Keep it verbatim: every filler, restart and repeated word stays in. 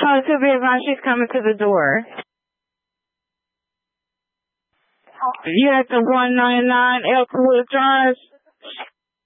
Oh, to be advised, she's coming to the door. You at the one ninety-nine Elkwood Drive?